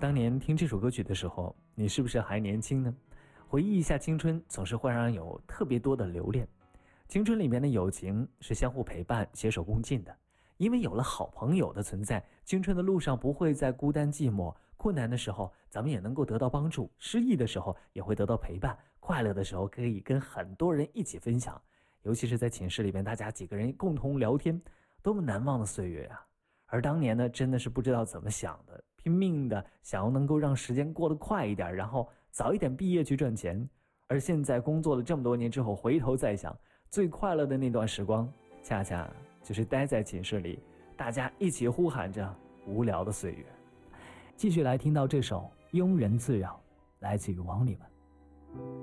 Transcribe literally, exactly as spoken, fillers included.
当年听这首歌曲的时候，你是不是还年轻呢？回忆一下青春，总是会让人有特别多的留恋。青春里面的友情是相互陪伴、携手共进的，因为有了好朋友的存在，青春的路上不会再孤单寂寞，困难的时候咱们也能够得到帮助，失意的时候也会得到陪伴，快乐的时候可以跟很多人一起分享。尤其是在寝室里面，大家几个人共同聊天，多么难忘的岁月啊！而当年呢，真的是不知道怎么想的，拼命的想要能够让时间过得快一点，然后早一点毕业去赚钱。而现在工作了这么多年之后，回头再想，最快乐的那段时光，恰恰就是待在寝室里，大家一起呼喊着无聊的岁月。继续来听到这首庸人自扰，来自于王力文。